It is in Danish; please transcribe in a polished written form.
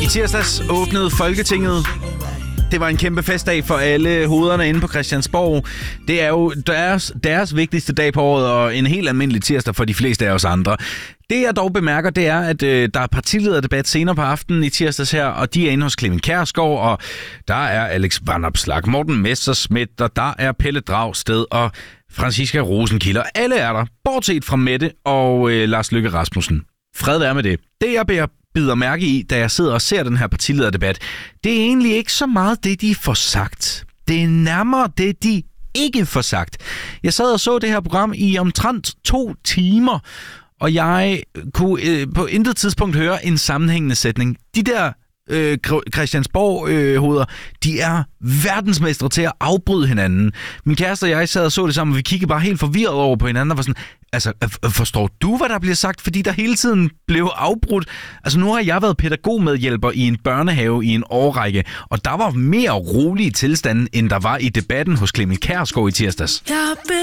I tirsdags åbnede Folketinget. Det var en kæmpe festdag for alle hovederne inde på Christiansborg. Det er jo deres vigtigste dag på året, og en helt almindelig tirsdag for de fleste af os andre. Det jeg dog bemærker, det er, at der er partilederdebat senere på aftenen i tirsdags her, og de er inde hos Clement Kjærsgaard, og der er Alex Vanopslagh, Morten Messerschmidt, og der er Pelle Dragsted og Franciska Rosenkilde. Alle er der, bortset fra Mette og Lars Løkke Rasmussen. Fred være med det. Det jeg bider mærke i, da jeg sidder og ser den her partilederdebat, det er egentlig ikke så meget det, de får sagt. Det er nærmere det, de ikke får sagt. Jeg sad og så det her program i omtrent 2 timer, og jeg kunne på intet tidspunkt høre en sammenhængende sætning. De der Christiansborg-hoveder, de er verdensmestre til at afbryde hinanden. Min kæreste og jeg sad og så det sammen, og vi kiggede bare helt forvirret over på hinanden og var sådan, altså, forstår du, hvad der bliver sagt? Fordi der hele tiden blev afbrudt. Altså, nu har jeg været pædagogmedhjælper i en børnehave i en årrække, og der var mere rolige tilstande, end der var i debatten hos Clement Kjærsgaard i tirsdags.